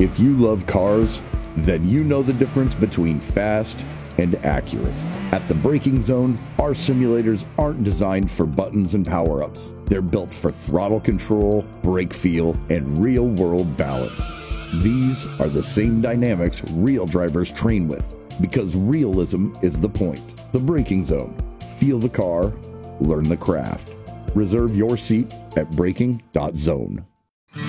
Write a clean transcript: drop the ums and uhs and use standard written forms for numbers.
If you love cars, then you know the difference between fast and accurate. At the Braking Zone, our simulators aren't designed for buttons and power-ups. They're built for throttle control, brake feel, and real-world balance. These are the same dynamics real drivers train with, because realism is the point. The Braking Zone. Feel the car, learn the craft. Reserve your seat at braking.zone.